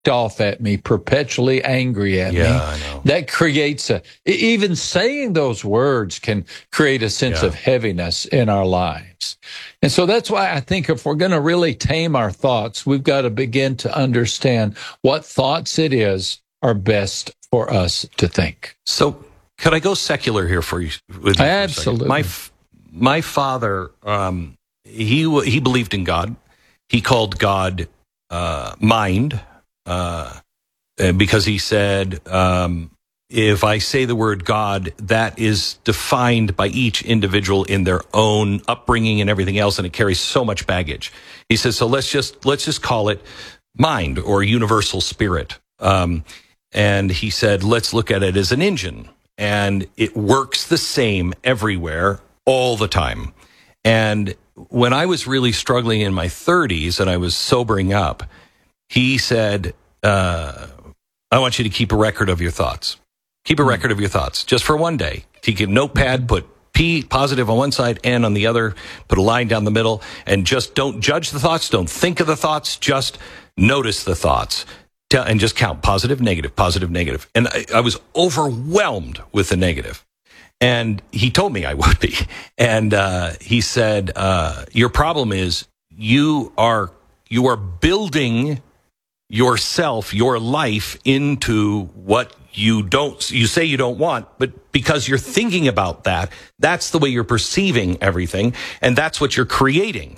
off at me, perpetually angry at me. I know. That creates even saying those words can create a sense of heaviness in our lives. And so that's why I think if we're going to really tame our thoughts, we've got to begin to understand what thoughts it is are best for us to think. So could I go secular here for you? With you Absolutely. My father, he believed in God. He called God mind, because he said, if I say the word God, that is defined by each individual in their own upbringing and everything else, and it carries so much baggage. He says, so let's just call it mind or universal spirit. And he said, let's look at it as an engine, and it works the same everywhere all the time. And when I was really struggling in my 30s and I was sobering up, he said, I want you to keep a record of your thoughts. Keep a record of your thoughts just for one day. Take a notepad, put P, positive on one side, N on the other, put a line down the middle, and just don't judge the thoughts. Don't think of the thoughts. Just notice the thoughts and just count positive, negative, positive, negative. And I was overwhelmed with the negative. And he told me I would be. And he said, your problem is you are building yourself, your life into what you say you don't want, but because you're thinking about that, that's the way you're perceiving everything, and that's what you're creating.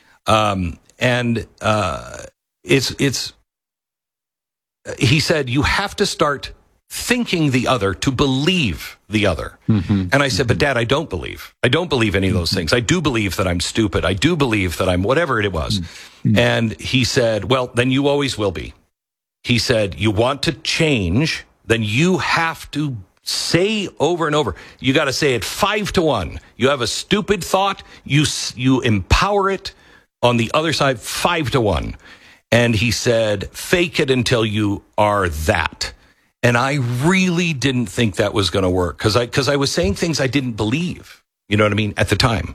He said, you have to start thinking the other to believe the other. Mm-hmm. And I said, but Dad, I don't believe any of those things. I do believe that I'm stupid. I do believe that I'm whatever it was. Mm-hmm. And he said, well, then you always will be. He said, you want to change, then you have to say over and over. You got to say it 5 to 1. You have a stupid thought, you empower it on the other side 5 to 1. And he said, fake it until you are that. And I really didn't think that was going to work because I was saying things I didn't believe, you know what I mean, at the time.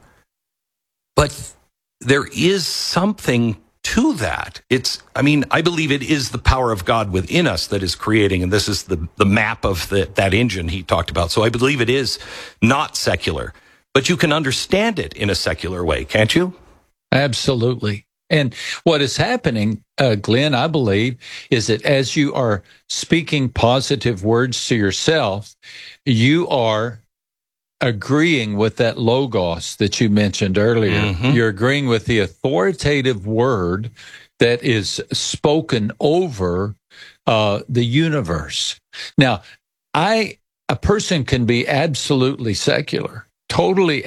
But there is something to that. I believe it is the power of God within us that is creating, and this is the map of that engine he talked about. So I believe it is not secular, but you can understand it in a secular way, can't you? Absolutely. And what is happening, Glenn, I believe, is that as you are speaking positive words to yourself, you are agreeing with that logos that you mentioned earlier. Mm-hmm. You're agreeing with the authoritative word that is spoken over the universe. Now, a person can be absolutely secular, totally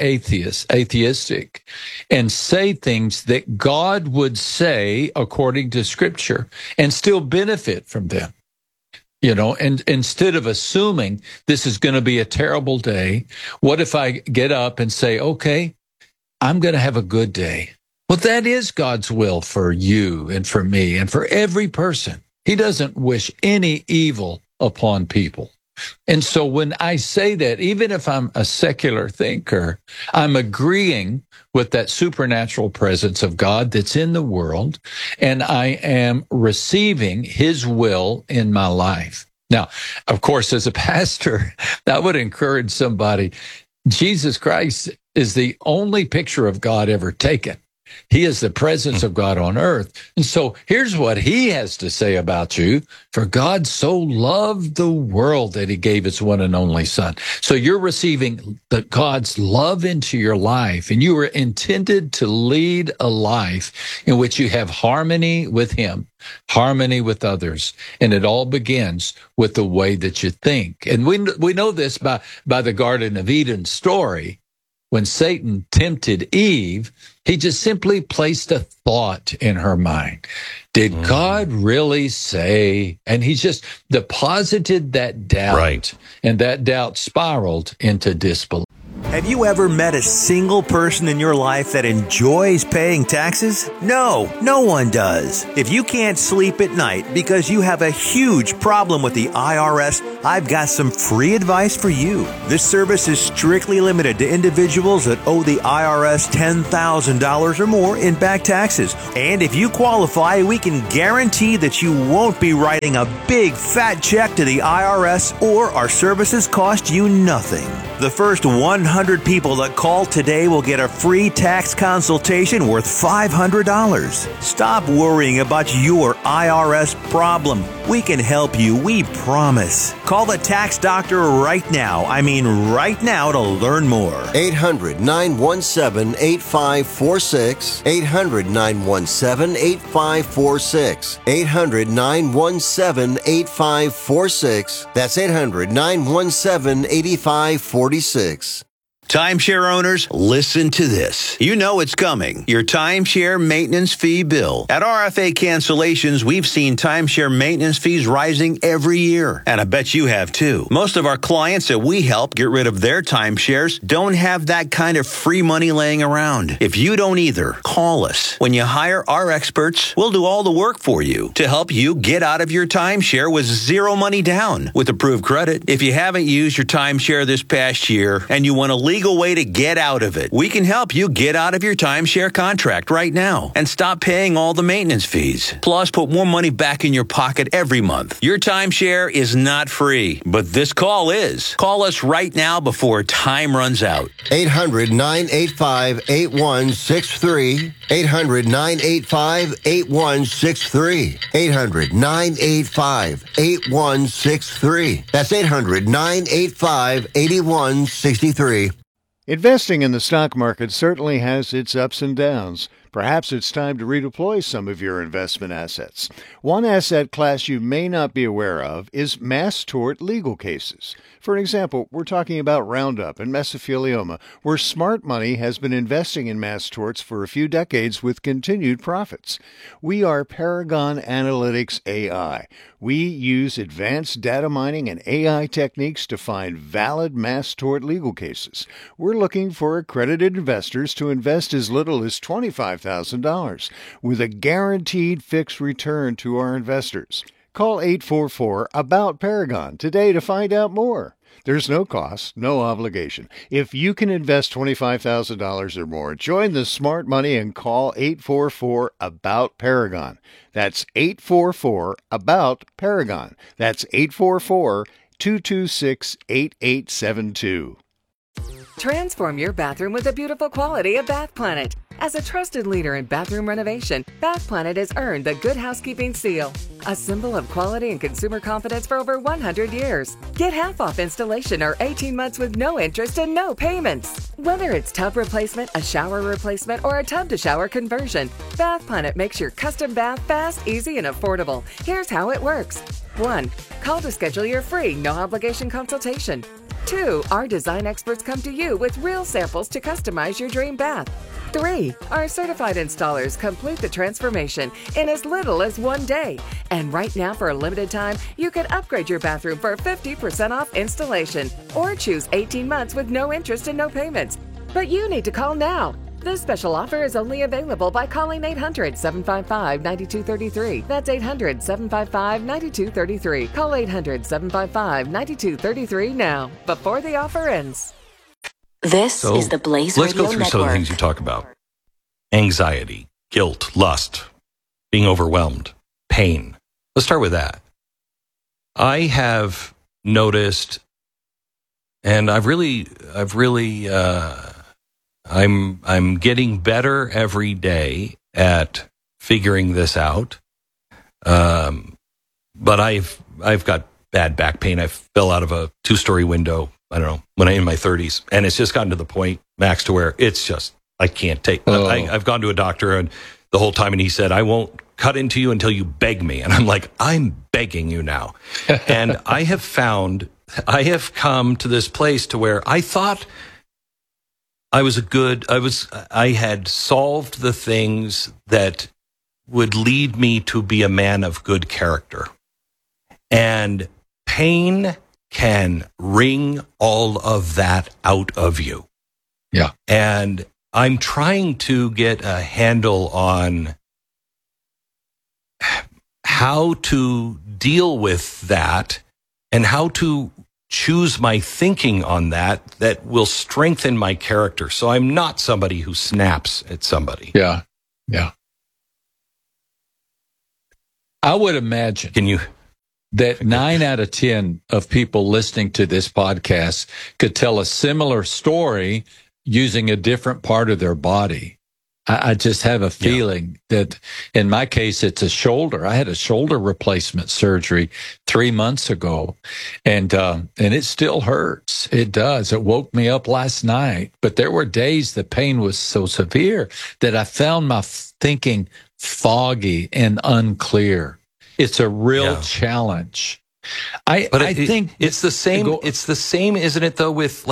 atheistic, and say things that God would say according to Scripture and still benefit from them. You know, and instead of assuming this is going to be a terrible day, what if I get up and say, okay, I'm going to have a good day? Well, that is God's will for you and for me and for every person. He doesn't wish any evil upon people. And so when I say that, even if I'm a secular thinker, I'm agreeing with that supernatural presence of God that's in the world, and I am receiving his will in my life. Now, of course, as a pastor, I would encourage somebody, Jesus Christ is the only picture of God ever taken. He is the presence of God on earth. And so here's what he has to say about you. For God so loved the world that he gave his one and only son. So you're receiving God's love into your life, and you are intended to lead a life in which you have harmony with him, harmony with others. And it all begins with the way that you think. And we know this by the Garden of Eden story. When Satan tempted Eve, he just simply placed a thought in her mind. Did God really say? And he just deposited that doubt. Right. And that doubt spiraled into disbelief. Have you ever met a single person in your life that enjoys paying taxes? No one does. If you can't sleep at night because you have a huge problem with the IRS, I've got some free advice for you. This service is strictly limited to individuals that owe the IRS $10,000 or more in back taxes. And if you qualify, we can guarantee that you won't be writing a big fat check to the IRS, or our services cost you nothing. The first 100 people that call today will get a free tax consultation worth $500. Stop worrying about your IRS problem. We can help you, we promise. Call the tax doctor right now. I mean right now, to learn more. 800-917-8546. 800-917-8546. 800-917-8546. That's 800-917-8546. Timeshare owners, listen to this. You know it's coming. Your timeshare maintenance fee bill. At RFA Cancellations, we've seen timeshare maintenance fees rising every year. And I bet you have too. Most of our clients that we help get rid of their timeshares don't have that kind of free money laying around. If you don't either, call us. When you hire our experts, we'll do all the work for you to help you get out of your timeshare with zero money down with approved credit. If you haven't used your timeshare this past year and you want to leave way to get out of it, we can help you get out of your timeshare contract right now and stop paying all the maintenance fees. Plus, put more money back in your pocket every month. Your timeshare is not free, but this call is. Call us right now before time runs out. 800-985-8163. 800-985-8163. 800-985-8163. That's 800-985-8163. Investing in the stock market certainly has its ups and downs. Perhaps it's time to redeploy some of your investment assets. One asset class you may not be aware of is mass tort legal cases. For example, we're talking about Roundup and mesothelioma, where smart money has been investing in mass torts for a few decades with continued profits. We are Paragon Analytics AI. We use advanced data mining and AI techniques to find valid mass tort legal cases. We're looking for accredited investors to invest as little as $25,000 with a guaranteed fixed return to our investors. Call 844-ABOUT-PARAGON today to find out more. There's no cost, no obligation. If you can invest $25,000 or more, join the smart money and call 844-ABOUT-PARAGON. That's 844-ABOUT-PARAGON. That's 844-226-8872. Transform your bathroom with the beautiful quality of Bath Planet. As a trusted leader in bathroom renovation, Bath Planet has earned the Good Housekeeping seal, a symbol of quality and consumer confidence for over 100 years. Get half off installation or 18 months with no interest and no payments. Whether it's tub replacement, a shower replacement, or a tub-to-shower conversion, Bath Planet makes your custom bath fast, easy, and affordable. Here's how it works. 1. Call to schedule your free, no-obligation consultation. 2. Our design experts come to you with real samples to customize your dream bath. 3. Our certified installers complete the transformation in as little as 1 day. And right now, for a limited time, you can upgrade your bathroom for 50% off installation or choose 18 months with no interest and no payments. But you need to call now. This special offer is only available by calling 800-755-9233. That's 800-755-9233. Call 800-755-9233 now, before the offer ends. This is the Blaze let's Radio go through Network. some of the things you talk about. Anxiety, guilt, lust, being overwhelmed, pain. Let's start with that. I have noticed, and I'm getting better every day at figuring this out. But I've got bad back pain. I fell out of a 2-story window, I don't know, when I'm in my 30s. And it's just gotten to the point, Max, to where it's just, I can't take. I've gone to a doctor and the whole time, and he said, I won't cut into you until you beg me. And I'm like, I'm begging you now. And I have come to this place to where I thought I had solved the things that would lead me to be a man of good character. And pain can wring all of that out of you. Yeah. And I'm trying to get a handle on how to deal with that and how to choose my thinking on that will strengthen my character. So I'm not somebody who snaps at somebody. Yeah. Yeah. I would imagine that 9 out of 10 of people listening to this podcast could tell a similar story using a different part of their body. I just have a feeling that in my case, it's a shoulder. I had a shoulder replacement surgery 3 months ago, and it still hurts. It does. It woke me up last night, but there were days the pain was so severe that I found my thinking foggy and unclear. It's a real challenge. I think it's the same. It's the same, isn't it? Though, with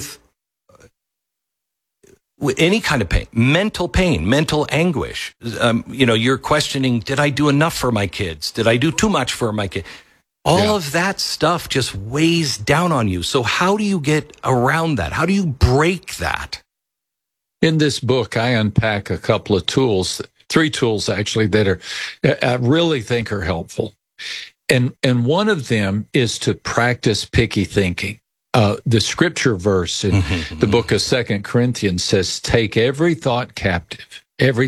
any kind of pain, mental anguish. You're questioning: did I do enough for my kids? Did I do too much for my kids? All of that stuff just weighs down on you. So how do you get around that? How do you break that? In this book, I unpack a couple of tools, 3 tools actually, that I really think are helpful. And one of them is to practice picky thinking. The scripture verse in the book of 2 Corinthians says, take every thought captive.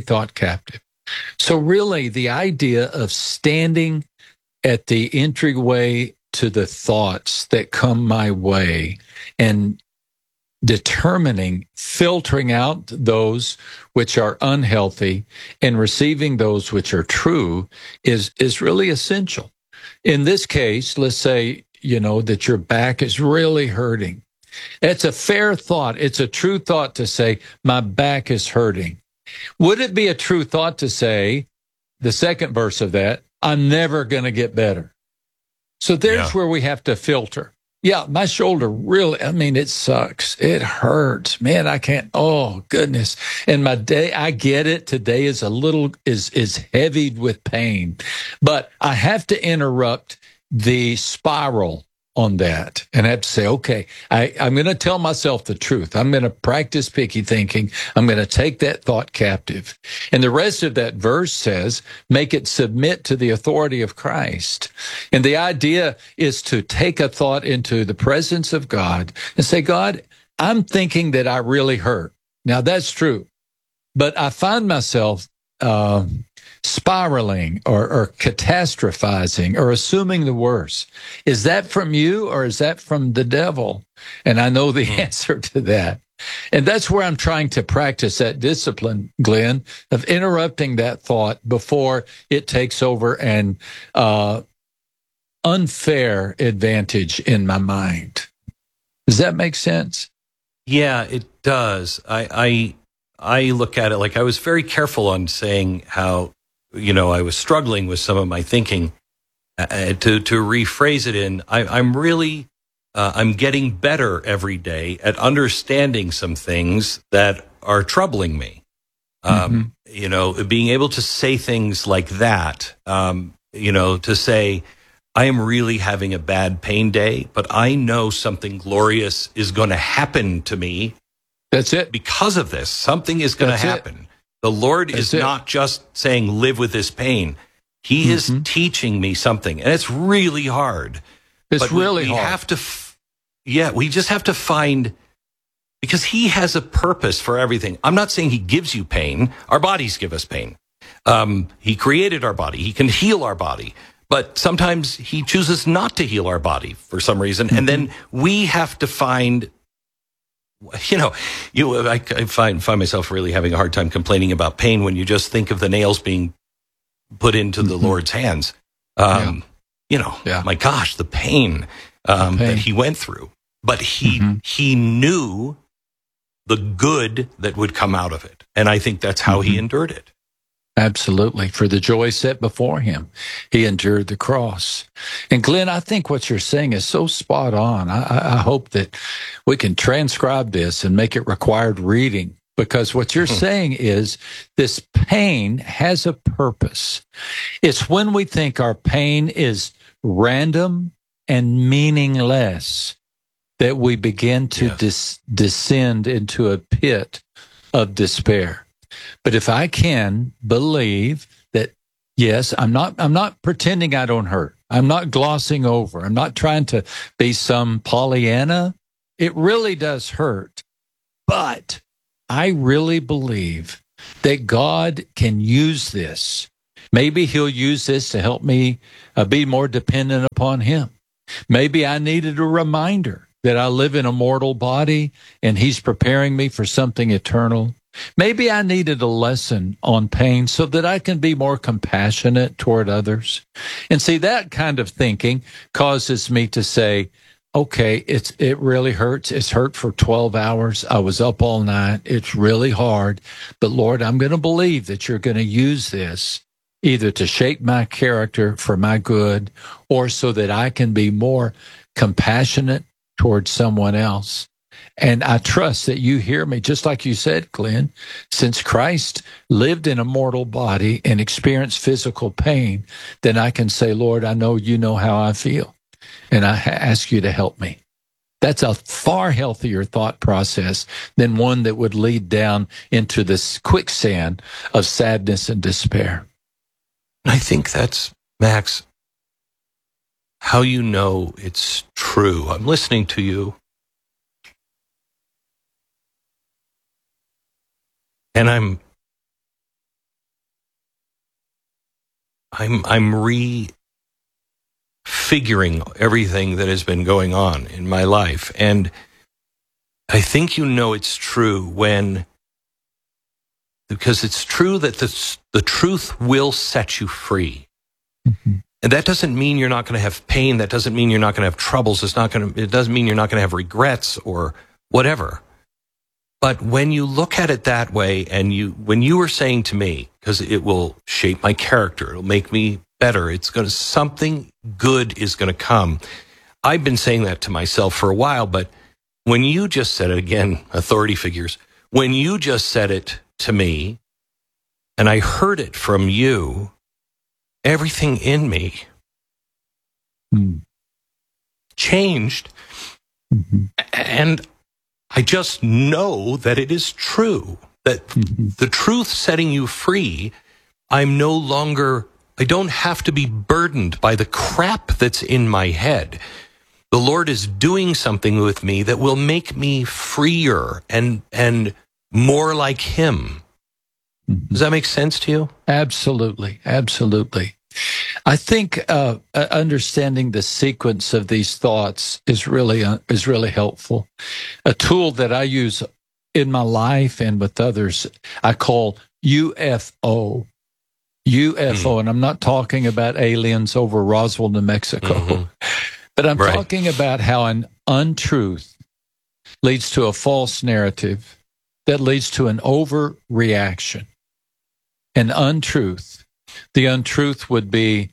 So really the idea of standing at the entryway to the thoughts that come my way and determining, filtering out those which are unhealthy and receiving those which are true is really essential. In this case, let's say, that your back is really hurting. It's a fair thought. It's a true thought to say, my back is hurting. Would it be a true thought to say, the second verse of that, I'm never going to get better? So there's where we have to filter. Yeah, my shoulder really, it sucks. It hurts. Man, I can't, oh goodness. And my day, I get it. Today is is heavied with pain, but I have to interrupt the spiral on that and I have to say, okay, I'm going to tell myself the truth. I'm going to practice picky thinking. I'm going to take that thought captive. And the rest of that verse says, make it submit to the authority of Christ. And the idea is to take a thought into the presence of God and say, God, I'm thinking that I really hurt. Now that's true, but I find myself, spiraling or catastrophizing or assuming the worst. Is that from you or is that from the devil? And I know the answer to that. And that's where I'm trying to practice that discipline, Glenn, of interrupting that thought before it takes over an unfair advantage in my mind. Does that make sense? Yeah, it does. I look at it like I was very careful on saying how, I was struggling with some of my thinking. To rephrase it I'm really, I'm getting better every day at understanding some things that are troubling me. Being able to say things like that, to say, I am really having a bad pain day, but I know something glorious is going to happen to me. That's it. Because of this, something is going to happen. The Lord is not just saying, live with this pain. He is teaching me something. And it's really hard. It's really hard. We have to, we just have to find, because He has a purpose for everything. I'm not saying He gives you pain. Our bodies give us pain. He created our body. He can heal our body. But sometimes He chooses not to heal our body for some reason. And then we have to find, I find myself really having a hard time complaining about pain when you just think of the nails being put into the Lord's hands. My gosh, the pain, that He went through. But He knew the good that would come out of it. And I think that's how He endured it. Absolutely. For the joy set before Him, He endured the cross. And Glenn, I think what you're saying is so spot on. I hope that we can transcribe this and make it required reading, because what you're saying is this pain has a purpose. It's when we think our pain is random and meaningless that we begin to descend into a pit of despair. But if I can believe that, yes, I'm not pretending I don't hurt. I'm not glossing over. I'm not trying to be some Pollyanna. It really does hurt. But I really believe that God can use this. Maybe he'll use this to help me be more dependent upon him. Maybe I needed a reminder that I live in a mortal body and he's preparing me for something eternal. Maybe I needed a lesson on pain so that I can be more compassionate toward others. And see, that kind of thinking causes me to say, okay, it really hurts. It's hurt for 12 hours. I was up all night. It's really hard. But Lord, I'm going to believe that you're going to use this either to shape my character for my good or so that I can be more compassionate towards someone else. And I trust that you hear me, just like you said, Glenn, since Christ lived in a mortal body and experienced physical pain, then I can say, Lord, I know you know how I feel, and I ask you to help me. That's a far healthier thought process than one that would lead down into this quicksand of sadness and despair. I think that's, Max, how you know it's true. I'm listening to you. And I'm refiguring everything that has been going on in my life. And I think you know it's true because it's true that the truth will set you free. Mm-hmm. And that doesn't mean you're not going to have pain. That doesn't mean you're not going to have troubles. It doesn't mean you're not going to have regrets or whatever. But when you look at it that way, and when you were saying to me, because it will shape my character, it'll make me better, something good is going to come. I've been saying that to myself for a while, but when you just said it, again, authority figures, when you just said it to me, and I heard it from you, everything in me changed. Mm-hmm. And I just know that it is true, that the truth setting you free, I don't have to be burdened by the crap that's in my head. The Lord is doing something with me that will make me freer and more like him. Does that make sense to you? Absolutely. Absolutely. I think understanding the sequence of these thoughts is really helpful. A tool that I use in my life and with others, I call UFO. UFO, and I'm not talking about aliens over Roswell, New Mexico, but I'm talking about how an untruth leads to a false narrative that leads to an overreaction. An untruth. The untruth would be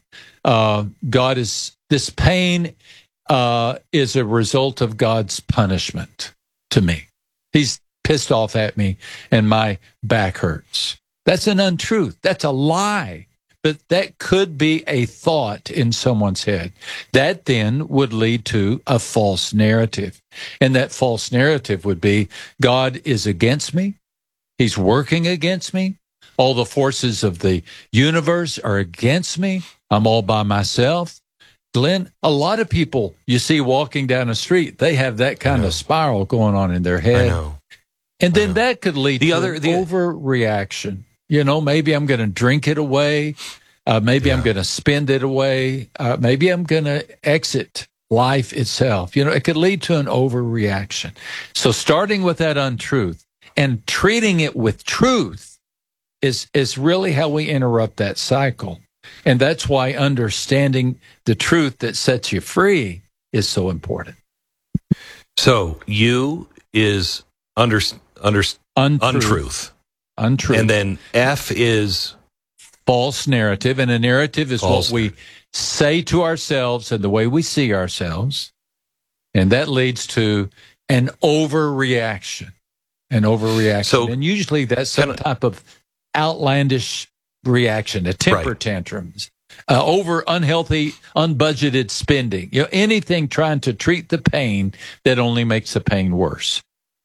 this pain is a result of God's punishment to me. He's pissed off at me and my back hurts. That's an untruth. That's a lie. But that could be a thought in someone's head. That then would lead to a false narrative. And that false narrative would be God is against me. He's working against me. All the forces of the universe are against me. I'm all by myself. Glenn, a lot of people you see walking down the street, they have that kind of spiral going on in their head. I know. And then that could lead to an overreaction. Maybe I'm going to drink it away. Maybe I'm going to spend it away. Maybe I'm going to exit life itself. It could lead to an overreaction. So starting with that untruth and treating it with truth is really how we interrupt that cycle. And that's why understanding the truth that sets you free is so important. So U is untruth. And then F is false narrative. And a narrative is what we say to ourselves and the way we see ourselves. And that leads to an overreaction. So, and usually that's some type of outlandish reaction, a temper tantrums, over unhealthy, unbudgeted spending, anything trying to treat the pain that only makes the pain worse.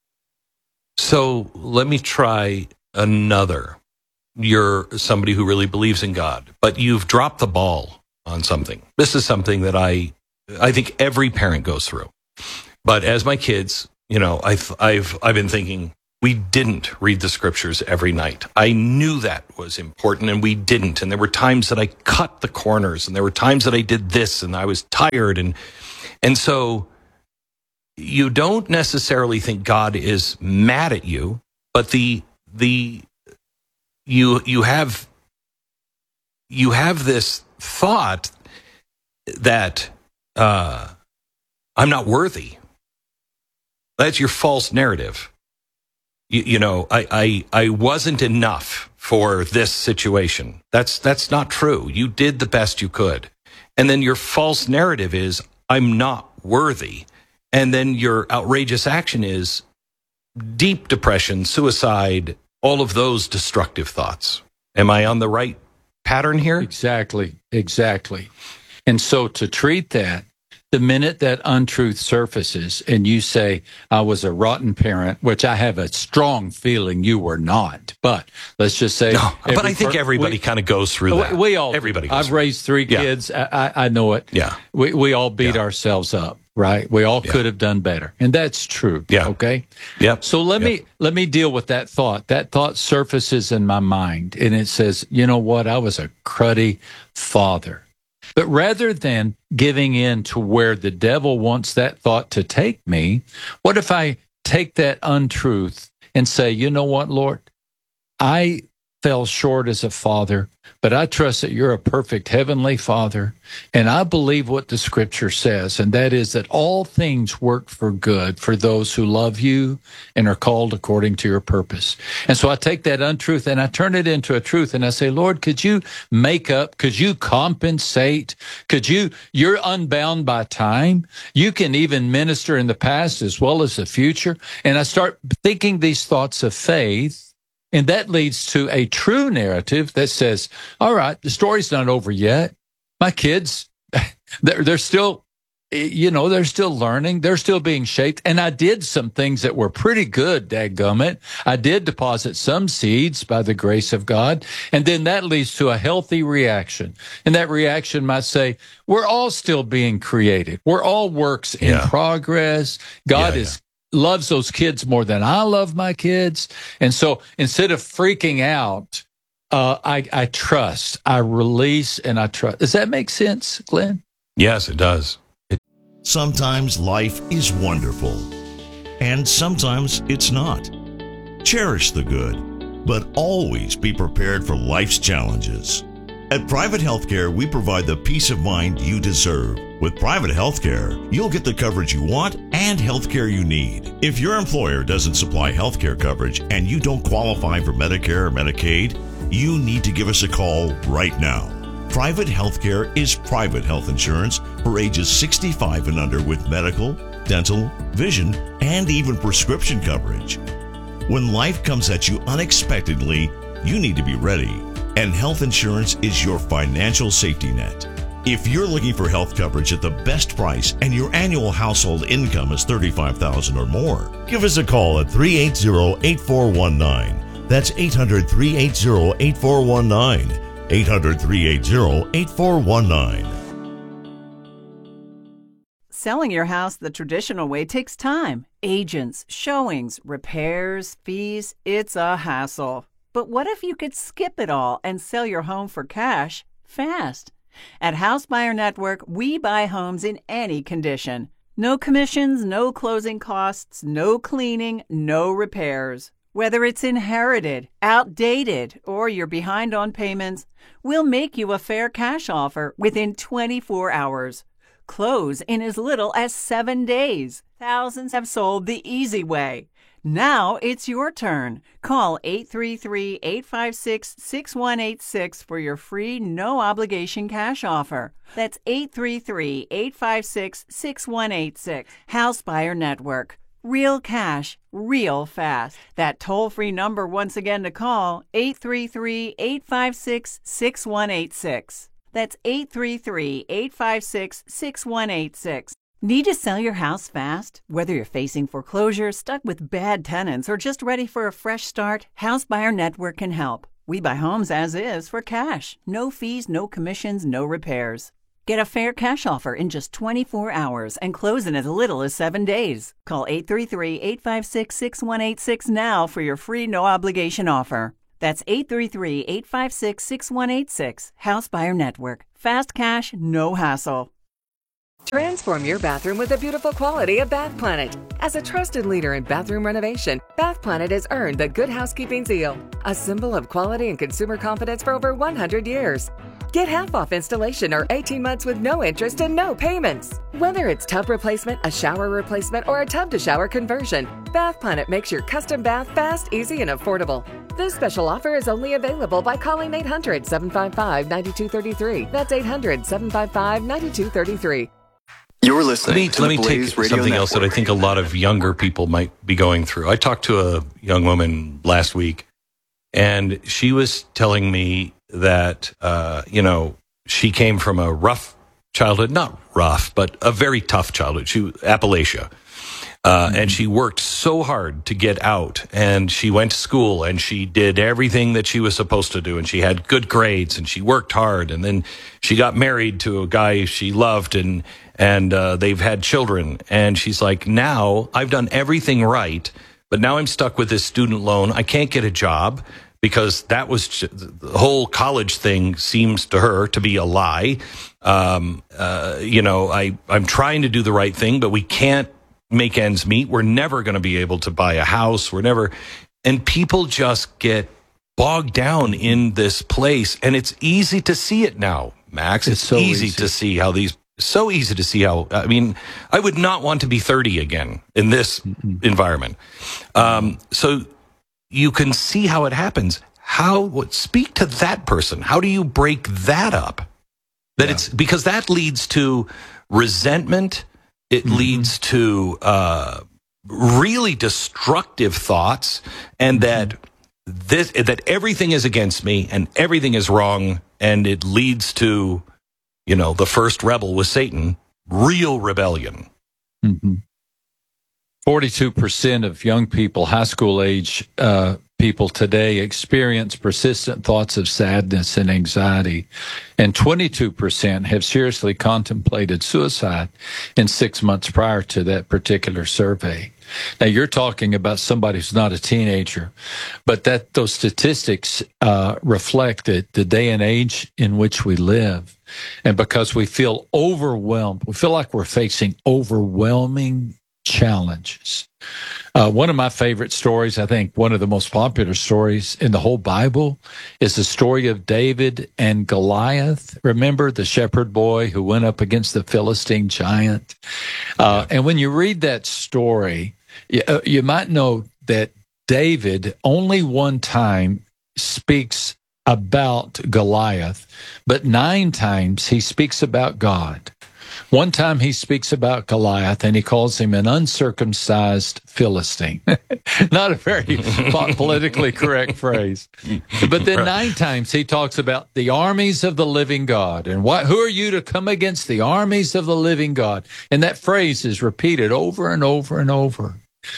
So let me try another. You're somebody who really believes in God, but you've dropped the ball on something. This is something that I think every parent goes through. But as my kids, I've been thinking, we didn't read the scriptures every night. I knew that was important, and we didn't. And there were times that I cut the corners, and there were times that I did this, and I was tired. And so you don't necessarily think God is mad at you, but you have this thought that I'm not worthy. That's your false narrative. I wasn't enough for this situation. That's not true. You did the best you could. And then your false narrative is, I'm not worthy. And then your outrageous action is deep depression, suicide, all of those destructive thoughts. Am I on the right pattern here? Exactly. And so to treat that, the minute that untruth surfaces and you say, I was a rotten parent, which I have a strong feeling you were not, but let's just say. No, but I think everybody kind of goes through that. We all. Everybody goes I've through raised 3 kids. I know it. Yeah. We all beat ourselves up, right? We all could have done better. And that's true. Yeah. Okay? Yep. So let me deal with that thought. That thought surfaces in my mind, and it says, you know what? I was a cruddy father. But rather than giving in to where the devil wants that thought to take me, what if I take that untruth and say, you know what, Lord? I fell short as a father, but I trust that you're a perfect heavenly Father, and I believe what the scripture says, and that is that all things work for good for those who love you and are called according to your purpose. And so I take that untruth and I turn it into a truth, and I say, Lord, could you make up, could you compensate, you're unbound by time, you can even minister in the past as well as the future, and I start thinking these thoughts of faith. And that leads to a true narrative that says, all right, the story's not over yet. My kids, they're still, they're still learning. They're still being shaped. And I did some things that were pretty good, dadgummit. I did deposit some seeds by the grace of God. And then that leads to a healthy reaction. And that reaction might say, we're all still being created. We're all works in progress. God loves those kids more than I love my kids. And so instead of freaking out, I trust, I release, and I trust. Does that make sense, Glenn? Yes, it does. Sometimes life is wonderful, and sometimes it's not. Cherish the good, but always be prepared for life's challenges. At Private Healthcare, we provide the peace of mind you deserve. With Private Healthcare, you'll get the coverage you want and healthcare you need. If your employer doesn't supply healthcare coverage and you don't qualify for Medicare or Medicaid, you need to give us a call right now. Private Healthcare is private health insurance for ages 65 and under with medical, dental, vision, and even prescription coverage. When life comes at you unexpectedly, you need to be ready. And health insurance is your financial safety net. If you're looking for health coverage at the best price and your annual household income is $35,000 or more, give us a call at 380-8419. That's 800-380-8419. 800-380-8419. Selling your house the traditional way takes time. Agents, showings, repairs, fees, it's a hassle. But what if you could skip it all and sell your home for cash fast? At House Buyer Network, we buy homes in any condition. No commissions, no closing costs, no cleaning, no repairs. Whether it's inherited, outdated, or you're behind on payments, we'll make you a fair cash offer within 24 hours. Close in as little as 7 days. Thousands have sold the easy way. Now it's your turn. Call 833-856-6186 for your free, no-obligation cash offer. That's 833-856-6186. House Buyer Network. Real cash, real fast. That toll-free number once again to call, 833-856-6186. That's 833-856-6186. Need to sell your house fast? Whether you're facing foreclosure, stuck with bad tenants, or just ready for a fresh start, House Buyer Network can help. We buy homes as is for cash. No fees, no commissions, no repairs. Get a fair cash offer in just 24 hours and close in as little as 7 days. Call 833-856-6186 now for your free no-obligation offer. That's 833-856-6186. House Buyer Network. Fast cash, no hassle. Transform your bathroom with the beautiful quality of Bath Planet. As a trusted leader in bathroom renovation, Bath Planet has earned the Good Housekeeping seal, a symbol of quality and consumer confidence for over 100 years. Get half off installation or 18 months with no interest and no payments. Whether it's tub replacement, a shower replacement, or a tub-to-shower conversion, Bath Planet makes your custom bath fast, easy, and affordable. This special offer is only available by calling 800-755-9233. That's 800-755-9233. You're listening to Let me the take Blaze Radio something else that I Network. think a lot of younger people might be going through. I talked to a young woman last week, and she was telling me that, she came from a rough childhood, not rough, but a very tough childhood. Appalachia. And she worked so hard to get out, and she went to school, and she did everything that she was supposed to do, and she had good grades, and she worked hard, and then she got married to a guy she loved, and they've had children. And she's like, now I've done everything right, but now I'm stuck with this student loan. I can't get a job because that was the whole college thing seems to her to be a lie. I'm trying to do the right thing, but we can't make ends meet. We're never going to be able to buy a house. And people just get bogged down in this place. And it's easy to see it now, Max. It's so easy to see how I mean, I would not want to be 30 again in this environment. So you can see how it happens. Speak to that person. How do you break that up? It's because that leads to resentment. It leads to really destructive thoughts, and that everything is against me and everything is wrong, and it leads to, the first rebel was Satan, real rebellion. 42% of young people, high school age people today, experience persistent thoughts of sadness and anxiety, and 22% have seriously contemplated suicide in 6 months prior to that particular survey. Now, you're talking about somebody who's not a teenager, but those statistics reflect the day and age in which we live. And because we feel overwhelmed, we feel like we're facing overwhelming challenges. One of my favorite stories, I think one of the most popular stories in the whole Bible, is the story of David and Goliath. Remember the shepherd boy who went up against the Philistine giant? And when you read that story, you might know that David only one time speaks about Goliath, but 9 times he speaks about God. One time he speaks about Goliath, and he calls him an uncircumcised Philistine. Not a very politically correct phrase. But then 9 times he talks about the armies of the living God. And who are you to come against the armies of the living God? And that phrase is repeated over and over and over.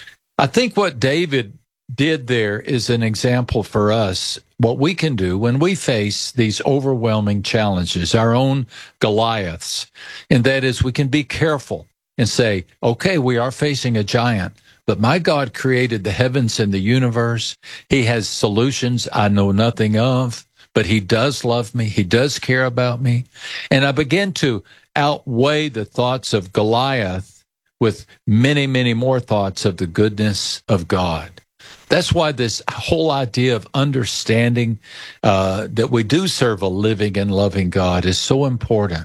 I think what David did there is an example for us, what we can do when we face these overwhelming challenges, our own Goliaths. And that is, we can be careful and say, okay, we are facing a giant, but my God created the heavens and the universe. He has solutions I know nothing of, but he does love me. He does care about me. And I begin to outweigh the thoughts of Goliath with many, many more thoughts of the goodness of God. That's why this whole idea of understanding that we do serve a living and loving God is so important.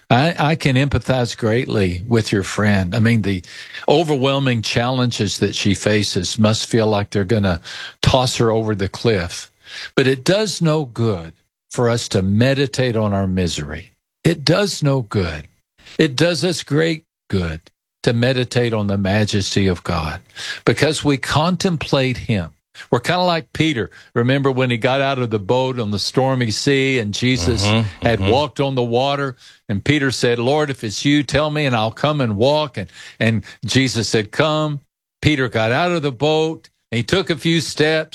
I can empathize greatly with your friend. I mean, the overwhelming challenges that she faces must feel like they're going to toss her over the cliff. But it does no good for us to meditate on our misery. It does no good. It does us great good to meditate on the majesty of God, because we contemplate him. We're kind of like Peter. Remember when he got out of the boat on the stormy sea and Jesus had walked on the water, and Peter said, Lord, if it's you, tell me and I'll come and walk. And Jesus said, come. Peter got out of the boat and he took a few steps,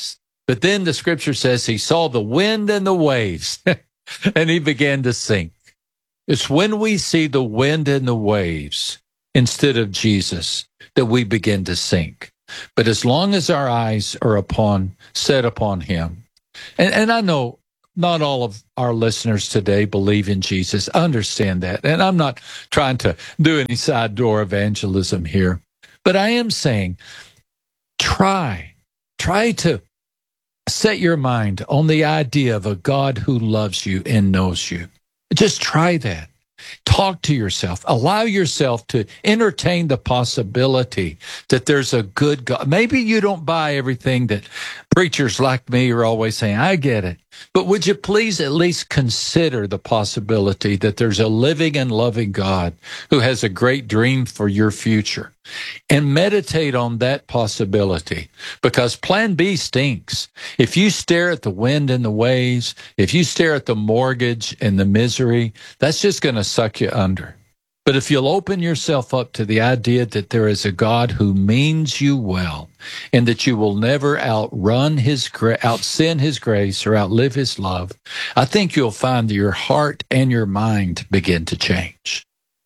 But then the scripture says he saw the wind and the waves and he began to sink. It's when we see the wind and the waves instead of Jesus that we begin to sink. But as long as our eyes are set upon him, and I know not all of our listeners today believe in Jesus. I understand that. And I'm not trying to do any side door evangelism here, but I am saying try to set your mind on the idea of a God who loves you and knows you. Just try that. Talk to yourself. Allow yourself to entertain the possibility that there's a good God. Maybe you don't buy everything that preachers like me are always saying. I get it. But would you please at least consider the possibility that there's a living and loving God who has a great dream for your future? And meditate on that possibility, because plan B stinks. If you stare at the wind and the waves, if you stare at the mortgage and the misery, that's just going to suck you under. But if you'll open yourself up to the idea that there is a God who means you well and that you will never outsin his grace or outlive his love, I think you'll find that your heart and your mind begin to change.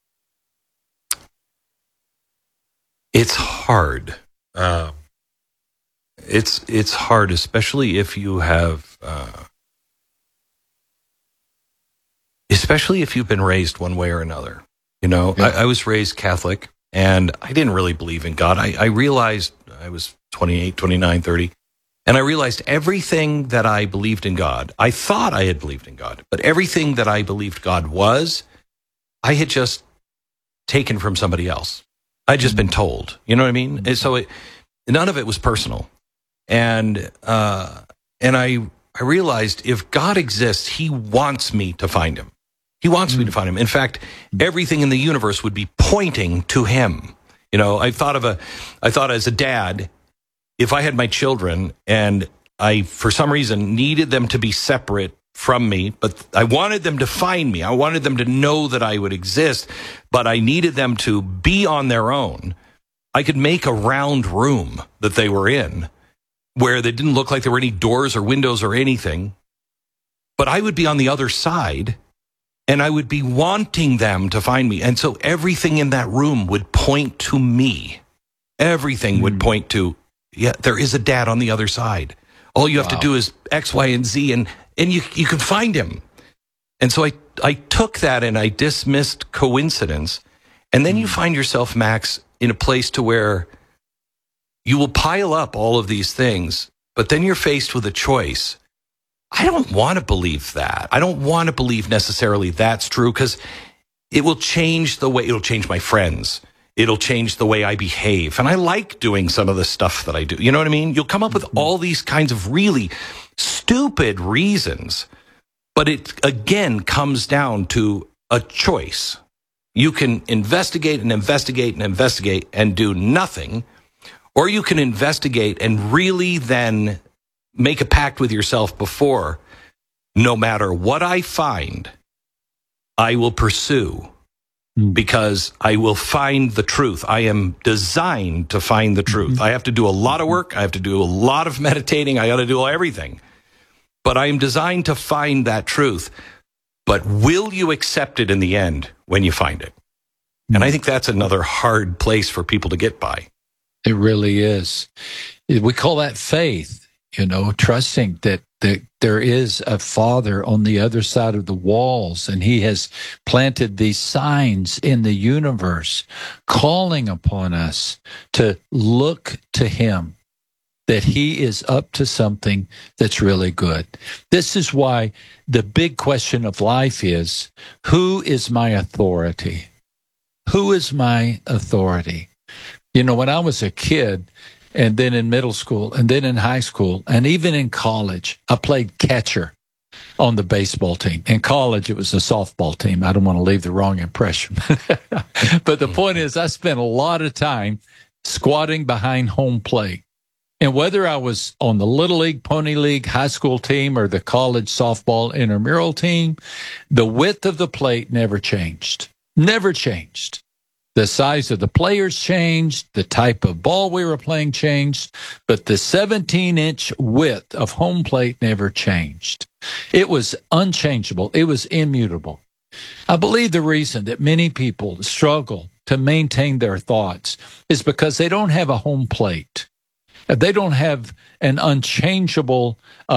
It's hard. It's hard, especially if you have, especially if you've been raised one way or another. You know, yeah. I was raised Catholic, and I didn't really believe in God. I realized I was 28, 29, 30, and I realized everything that I believed in God, I thought I had believed in God, but everything that I believed God was, I had just taken from somebody else. I'd just been told, you know what I mean? And so none of it was personal. And I realized if God exists, he wants me to find him. He wants me to find him. In fact, everything in the universe would be pointing to him. You know, I thought as a dad, if I had my children and I, for some reason, needed them to be separate from me, but I wanted them to find me. I wanted them to know that I would exist, but I needed them to be on their own. I could make a round room that they were in where they didn't look like there were any doors or windows or anything, but I would be on the other side and I would be wanting them to find me. And so everything in that room would point to me. Everything would point to, yeah, there is a dad on the other side. All you have to do is X, Y, and Z, and you can find him. And so I took that and I dismissed coincidence. And then you find yourself, Max, in a place to where you will pile up all of these things, but then you're faced with a choice. I don't want to believe that. I don't want to believe necessarily that's true, because it will change it'll change my friends. It'll change the way I behave. And I like doing some of the stuff that I do. You know what I mean? You'll come up with all these kinds of really stupid reasons, but it again comes down to a choice. You can investigate and investigate and investigate and do nothing, or you can investigate and really then make a pact with yourself before, no matter what I find, I will pursue, because I will find the truth. I am designed to find the truth. I have to do a lot of work. I have to do a lot of meditating. I got to do everything. But I am designed to find that truth. But will you accept it in the end when you find it? And I think that's another hard place for people to get by. It really is. We call that faith, you know, trusting that there is a Father on the other side of the walls, and he has planted these signs in the universe, calling upon us to look to him, that he is up to something that's really good. This is why the big question of life is, who is my authority? Who is my authority? You know, when I was a kid, and then in middle school, and then in high school, and even in college, I played catcher on the baseball team. In college, it was a softball team. I don't want to leave the wrong impression. But the point is, I spent a lot of time squatting behind home plate. And whether I was on the Little League, Pony League, high school team, or the college softball intramural team, the width of the plate never changed. Never changed. The size of the players changed. The type of ball we were playing changed. But the 17-inch width of home plate never changed. It was unchangeable. It was immutable. I believe the reason that many people struggle to maintain their thoughts is because they don't have a home plate. They don't have an unchangeable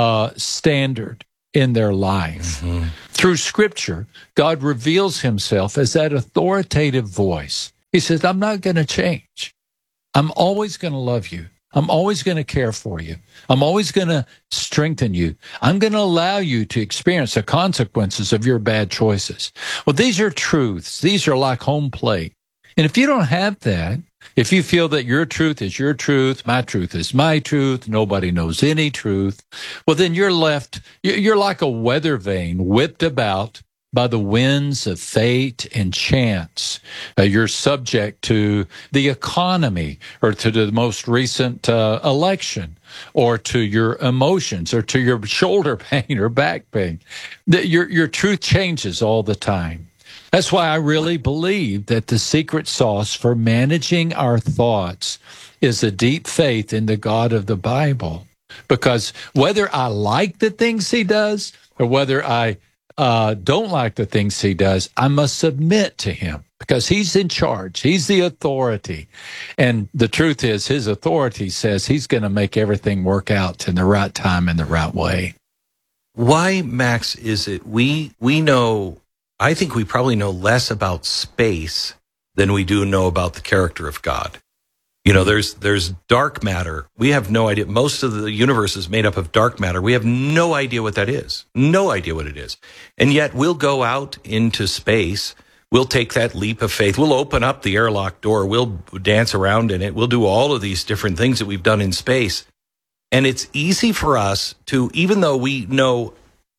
standard in their life. Mm-hmm. Through Scripture, God reveals himself as that authoritative voice. He says, I'm not going to change. I'm always going to love you. I'm always going to care for you. I'm always going to strengthen you. I'm going to allow you to experience the consequences of your bad choices. Well, these are truths. These are like home plate. And if you don't have that, if you feel that your truth is your truth, my truth is my truth, nobody knows any truth, well, then you're like a weather vane whipped about by the winds of fate and chance. You're subject to the economy or to the most recent election or to your emotions or to your shoulder pain or back pain. Your truth changes all the time. That's why I really believe that the secret sauce for managing our thoughts is a deep faith in the God of the Bible. Because whether I like the things he does or whether I don't like the things he does, I must submit to him because he's in charge. He's the authority. And the truth is, his authority says he's going to make everything work out in the right time and the right way. Why, Max, is it we know... I think we probably know less about space than we do know about the character of God. You know, there's dark matter. We have no idea. Most of the universe is made up of dark matter. We have no idea what that is. No idea what it is. And yet we'll go out into space. We'll take that leap of faith. We'll open up the airlock door. We'll dance around in it. We'll do all of these different things that we've done in space. And it's easy for us to, even though we know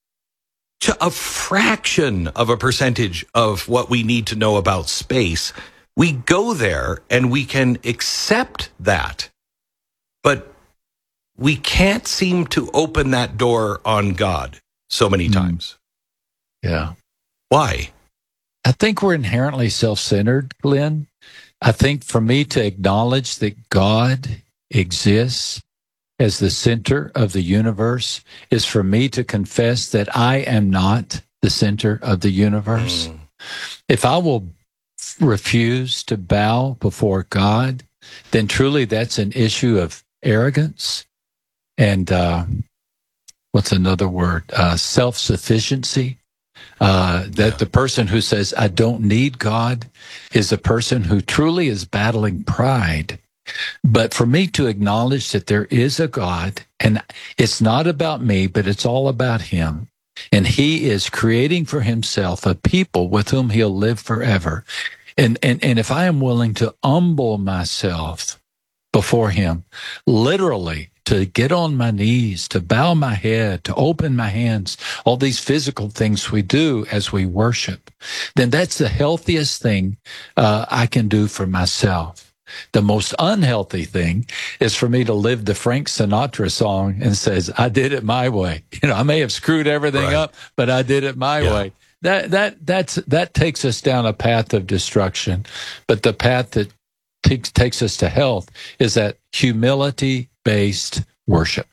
a fraction of a percentage of what we need to know about space, we go there and we can accept that. But we can't seem to open that door on God so many times. Yeah. Why? I think we're inherently self-centered, Glenn. I think for me to acknowledge that God exists as the center of the universe is for me to confess that I am not the center of the universe. If I will refuse to bow before God, then truly that's an issue of arrogance and what's another word? Self-sufficiency. That the person who says, I don't need God, is a person who truly is battling pride. But for me to acknowledge that there is a God, and it's not about me, but it's all about him, and he is creating for himself a people with whom he'll live forever. And if I am willing to humble myself before him, literally to get on my knees, to bow my head, to open my hands, all these physical things we do as we worship, then that's the healthiest thing I can do for myself. The most unhealthy thing is for me to live the Frank Sinatra song and says, I did it my way. You know, I may have screwed everything up, but I did it my way. That takes us down a path of destruction. But the path that takes us to health is that humility-based worship.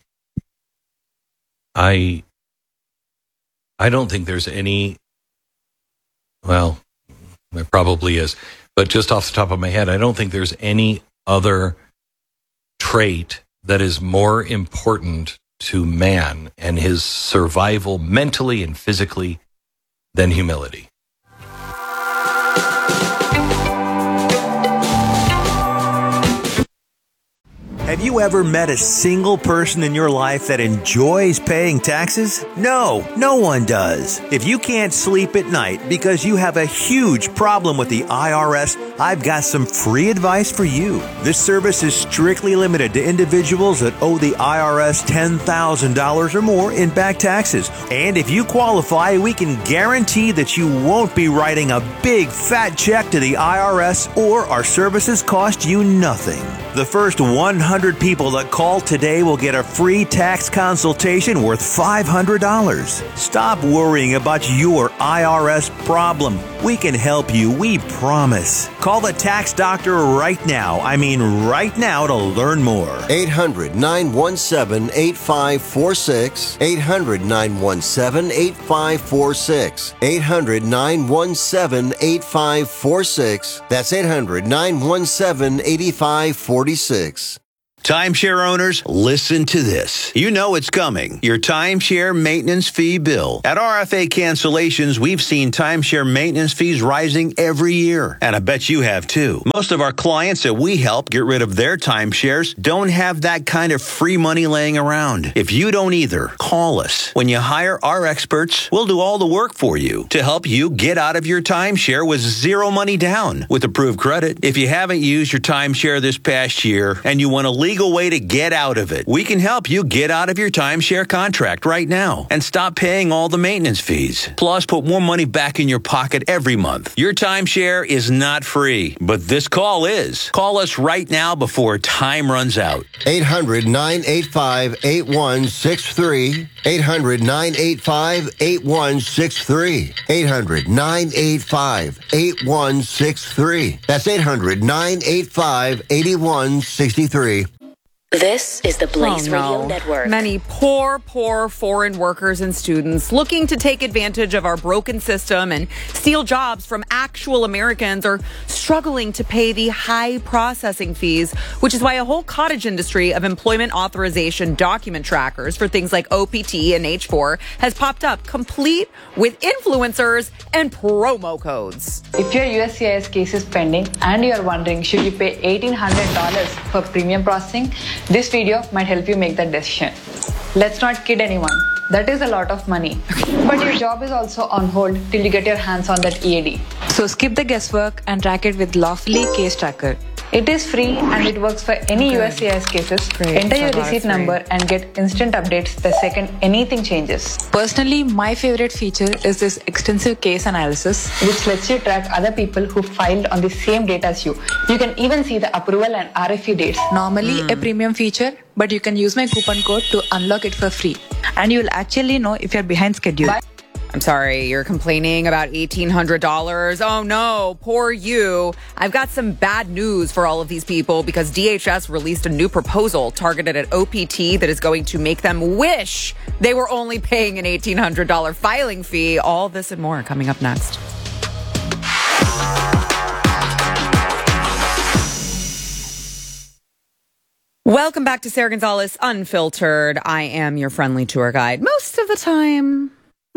I don't think there's any, well, there probably is, but just off the top of my head, I don't think there's any other trait that is more important to man and his survival mentally and physically than humility. Have you ever met a single person in your life that enjoys paying taxes? No, no one does. If you can't sleep at night because you have a huge problem with the IRS, I've got some free advice for you. This service is strictly limited to individuals that owe the IRS $10,000 or more in back taxes. And if you qualify, we can guarantee that you won't be writing a big fat check to the IRS, or our services cost you nothing. The first 100 100 people that call today will get a free tax consultation worth $500. Stop worrying about your IRS problem. We can help you, we promise. Call the tax doctor right now. I mean right now to learn more. 800-917-8546. 800-917-8546. 800-917-8546. That's 800-917-8546. Timeshare owners, listen to this. You know it's coming. Your timeshare maintenance fee bill. At RFA Cancellations, we've seen timeshare maintenance fees rising every year. And I bet you have too. Most of our clients that we help get rid of their timeshares don't have that kind of free money laying around. If you don't either, call us. When you hire our experts, we'll do all the work for you to help you get out of your timeshare with zero money down with approved credit. If you haven't used your timeshare this past year and you want to legal way to get out of it, we can help you get out of your timeshare contract right now and stop paying all the maintenance fees. Plus, put more money back in your pocket every month. Your timeshare is not free, but this call is. Call us right now before time runs out. 800-985-8163. 800-985-8163. 800-985-8163. That's 800-985-8163. This is the Blaze Radio Network. Many poor foreign workers and students looking to take advantage of our broken system and steal jobs from actual Americans are struggling to pay the high processing fees, which is why a whole cottage industry of employment authorization document trackers for things like OPT and H-4 has popped up, complete with influencers and promo codes. If your USCIS case is pending and you are wondering, should you pay $1,800 for premium processing? This video might help you make that decision. Let's not kid anyone. That is a lot of money. But your job is also on hold till you get your hands on that EAD. So skip the guesswork and track it with Lawfully Case Tracker. It is free and it works for any USCIS cases. Enter your receipt number and get instant updates the second anything changes. Personally, my favorite feature is this extensive case analysis, which lets you track other people who filed on the same date as you. You can even see the approval and RFE dates. Normally a premium feature, but you can use my coupon code to unlock it for free. And you'll actually know if you're behind schedule. I'm sorry, you're complaining about $1,800. Oh no, poor you. I've got some bad news for all of these people because DHS released a new proposal targeted at OPT that is going to make them wish they were only paying an $1,800 filing fee. All this and more coming up next. Welcome back to Sarah Gonzalez Unfiltered. I am your friendly tour guide. Most of the time,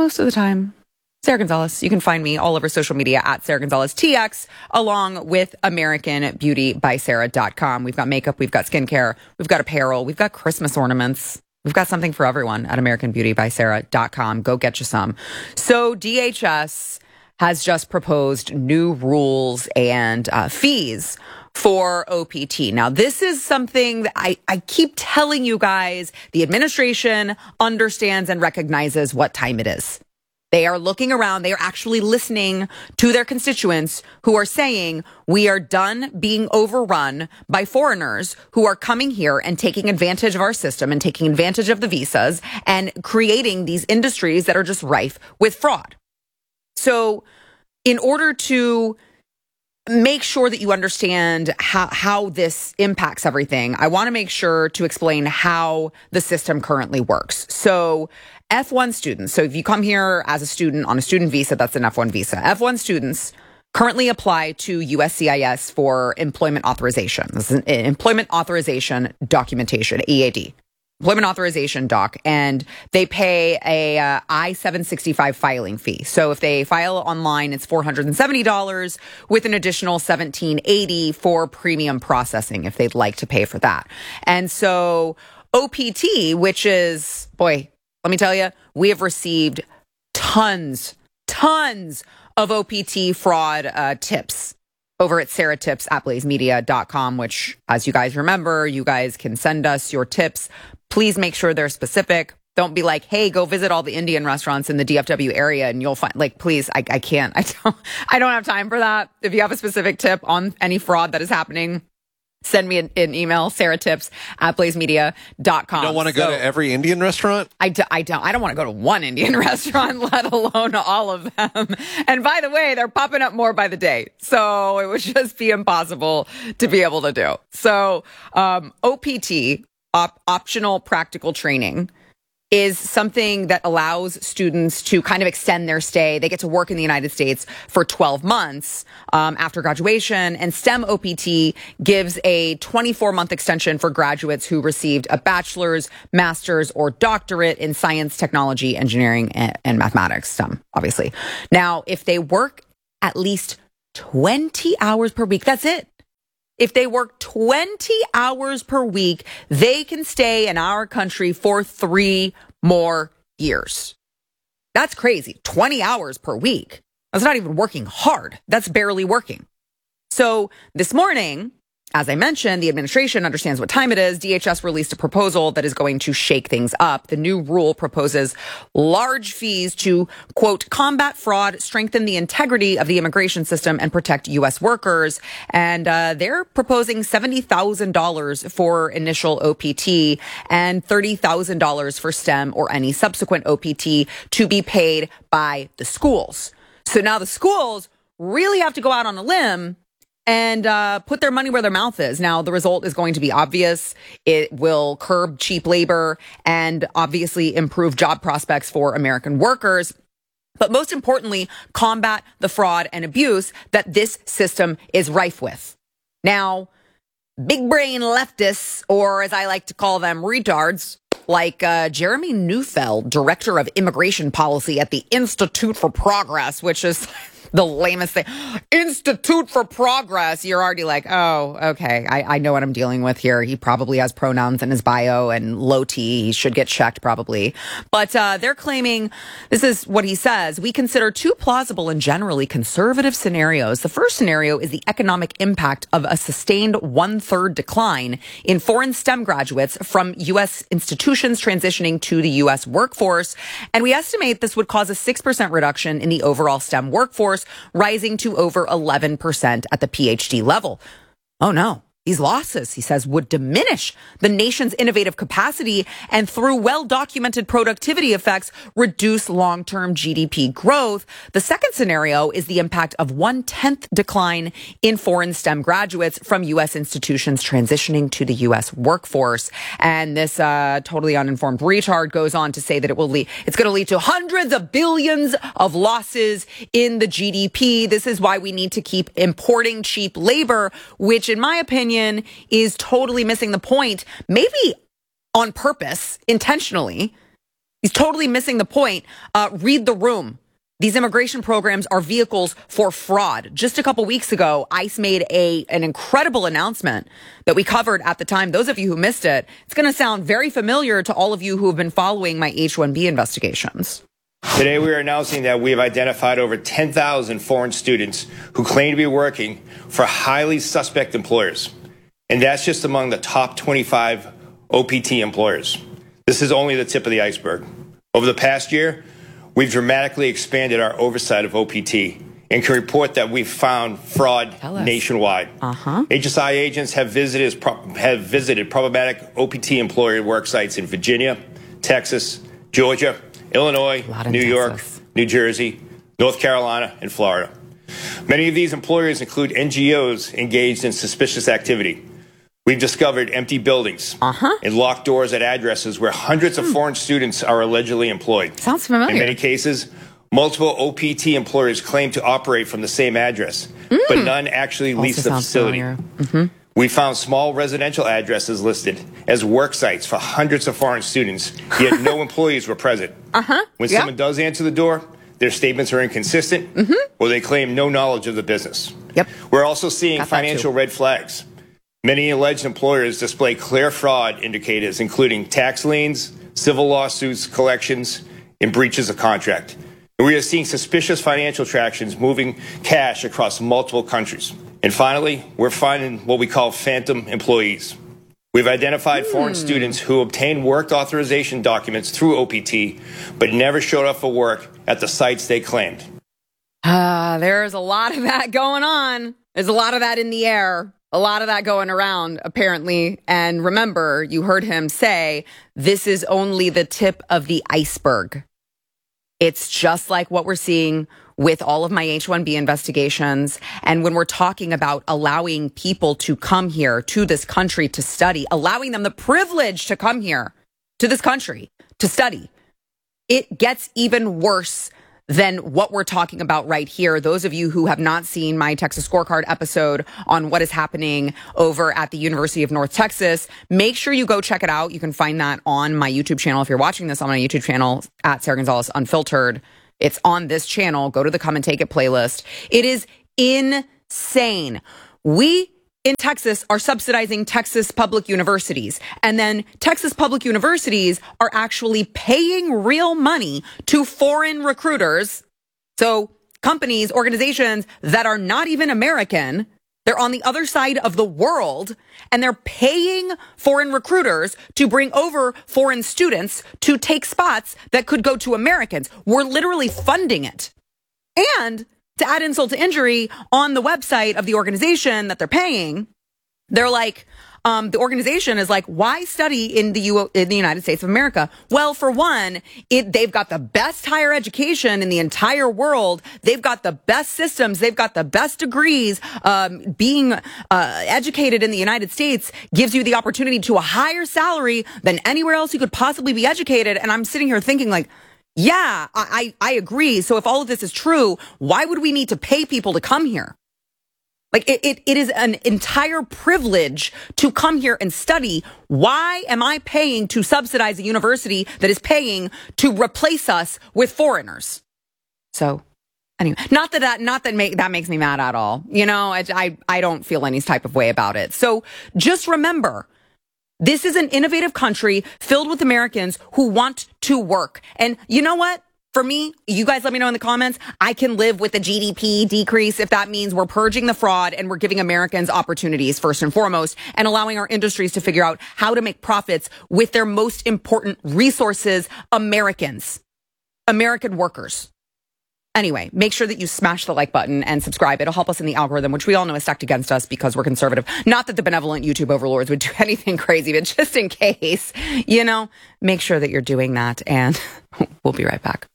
Sarah Gonzalez. You can find me all over social media at Sarah Gonzalez TX, along with AmericanBeautyBySarah.com. We've got makeup, we've got skincare, we've got apparel, we've got Christmas ornaments. We've got something for everyone at AmericanBeautyBySarah.com. Go get you some. So DHS has just proposed new rules and fees for OPT. Now, this is something that I keep telling you guys, the administration understands and recognizes what time it is. They are looking around. They are actually listening to their constituents who are saying, we are done being overrun by foreigners who are coming here and taking advantage of our system and taking advantage of the visas and creating these industries that are just rife with fraud. So in order to make sure that you understand how this impacts everything, I want to make sure to explain how the system currently works. So F1 students, so if you come here as a student on a student visa, that's an F1 visa. F1 students currently apply to USCIS for employment authorization. This is an employment authorization documentation, EAD. Employment authorization doc, and they pay a I-765 filing fee. So if they file online, it's $470 with an additional $1,780 for premium processing if they'd like to pay for that. And so OPT, which is, boy, let me tell you, we have received tons of OPT fraud tips over at sarahtips@blazemedia.com, which, as you guys remember, you guys can send us your tips. Please make sure they're specific. Don't be like, hey, go visit all the Indian restaurants in the DFW area and you'll find, like, please, I can't. I don't have time for that. If you have a specific tip on any fraud that is happening, send me an email, sarahtips@blazemedia.com. You don't want to go to every Indian restaurant? I don't want to go to one Indian restaurant, let alone all of them. And by the way, they're popping up more by the day. So it would just be impossible to be able to do. So OPT, optional practical training, is something that allows students to kind of extend their stay. They get to work in the United States for 12 months after graduation. And STEM OPT gives a 24-month extension for graduates who received a bachelor's, master's, or doctorate in science, technology, engineering, and mathematics, STEM, obviously. Now, if they work at least 20 hours per week, that's it. If they work 20 hours per week, they can stay in our country for 3 more years. That's crazy. 20 hours per week. That's not even working hard. That's barely working. So this morning, as I mentioned, the administration understands what time it is. DHS released a proposal that is going to shake things up. The new rule proposes large fees to, quote, combat fraud, strengthen the integrity of the immigration system, and protect U.S. workers. And they're proposing $70,000 for initial OPT and $30,000 for STEM or any subsequent OPT to be paid by the schools. So now the schools really have to go out on a limb and put their money where their mouth is. Now, the result is going to be obvious. It will curb cheap labor and obviously improve job prospects for American workers. But most importantly, combat the fraud and abuse that this system is rife with. Now, big brain leftists, or as I like to call them, retards, like Jeremy Neufeld, director of immigration policy at the Institute for Progress, which is the lamest thing. Institute for Progress. You're already like, oh, okay. I know what I'm dealing with here. He probably has pronouns in his bio and low T. He should get checked probably. But they're claiming, this is what he says, we consider 2 plausible and generally conservative scenarios. The first scenario is the economic impact of a sustained 1/3 decline in foreign STEM graduates from U.S. institutions transitioning to the U.S. workforce. And we estimate this would cause a 6% reduction in the overall STEM workforce, rising to over 11% at the PhD level. Oh no. These losses, he says, would diminish the nation's innovative capacity and through well-documented productivity effects, reduce long-term GDP growth. The second scenario is the impact of 1/10 decline in foreign STEM graduates from U.S. institutions transitioning to the U.S. workforce. And this totally uninformed retard goes on to say that it's going to lead to hundreds of billions of losses in the GDP. This is why we need to keep importing cheap labor, which in my opinion is totally missing the point, maybe on purpose, intentionally. He's totally missing the point. Read the room. These immigration programs are vehicles for fraud. Just a couple weeks ago, ICE made an incredible announcement that we covered at the time. Those of you who missed it, it's going to sound very familiar to all of you who have been following my H-1B investigations. Today we are announcing that we have identified over 10,000 foreign students who claim to be working for highly suspect employers. And that's just among the top 25 OPT employers. This is only the tip of the iceberg. Over the past year, we've dramatically expanded our oversight of OPT and can report that we've found fraud nationwide. HSI agents have visited problematic OPT employer work sites in Virginia, Texas, Georgia, Illinois, New York, New Jersey, North Carolina, and Florida. Many of these employers include NGOs engaged in suspicious activity. We've discovered empty buildings and locked doors at addresses where hundreds of foreign students are allegedly employed. Sounds familiar. In many cases, multiple OPT employers claim to operate from the same address, but none actually lease the facility. We found small residential addresses listed as work sites for hundreds of foreign students, yet no employees were present. When someone does answer the door, their statements are inconsistent, or they claim no knowledge of the business. We're also seeing financial red flags. Many alleged employers display clear fraud indicators, including tax liens, civil lawsuits, collections, and breaches of contract. And we are seeing suspicious financial transactions moving cash across multiple countries. And finally, we're finding what we call phantom employees. We've identified foreign students who obtained work authorization documents through OPT, but never showed up for work at the sites they claimed. There's a lot of that going on. There's a lot of that in the air. a lot of that going around, apparently. And remember, you heard him say, this is only the tip of the iceberg. It's just like what we're seeing with all of my H-1B investigations. And when we're talking about allowing people to come here to this country to study, allowing them the privilege to come here to this country to study, it gets even worse than what we're talking about right here. Those of you who have not seen my Texas Scorecard episode on what is happening over at the University of North Texas, make sure you go check it out. You can find that on my YouTube channel. If you're watching this on my YouTube channel at Sarah Gonzalez Unfiltered, it's on this channel. Go to the Come and Take It playlist. It is insane. We in Texas are subsidizing Texas public universities. And then Texas public universities are actually paying real money to foreign recruiters. So companies, organizations that are not even American, they're on the other side of the world, and they're paying foreign recruiters to bring over foreign students to take spots that could go to Americans. We're literally funding it. And to add insult to injury, on the website of the organization that they're paying, they're like, the organization is like, why study in the United States of America? Well, for one, they've got the best higher education in the entire world. They've got the best systems. They've got the best degrees. Being educated in the United States gives you the opportunity to a higher salary than anywhere else you could possibly be educated. And I'm sitting here thinking like, yeah, I agree. So if all of this is true, why would we need to pay people to come here? Like it is an entire privilege to come here and study. Why am I paying to subsidize a university that is paying to replace us with foreigners? So anyway, that makes me mad at all. You know, I don't feel any type of way about it. So just remember, this is an innovative country filled with Americans who want to work. And you know what? For me, you guys let me know in the comments, I can live with the GDP decrease if that means we're purging the fraud and we're giving Americans opportunities first and foremost and allowing our industries to figure out how to make profits with their most important resources, Americans, American workers. Anyway, make sure that you smash the like button and subscribe. It'll help us in the algorithm, which we all know is stacked against us because we're conservative. Not that the benevolent YouTube overlords would do anything crazy, but just in case, you know, make sure that you're doing that. And we'll be right back.